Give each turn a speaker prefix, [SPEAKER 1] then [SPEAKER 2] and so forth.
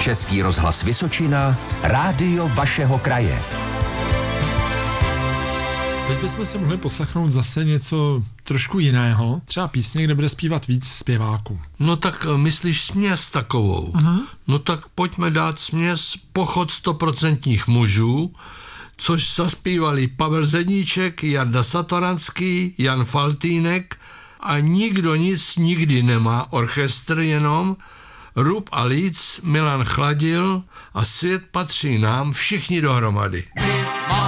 [SPEAKER 1] Český rozhlas Vysočina, rádio vašeho kraje.
[SPEAKER 2] Teď bychom si mohli poslechnout zase něco trošku jiného, třeba písně, kde bude zpívat víc zpěváků.
[SPEAKER 3] No tak myslíš směs takovou? No tak pojďme dát směs Pochod 100% mužů, což zaspívali Pavel Zedníček, Jarda Satoranský, Jan Faltýnek a Nikdo nic nikdy nemá, orchestr jenom, Rub a Líc, Milan Chladil a Svět patří nám, všichni dohromady.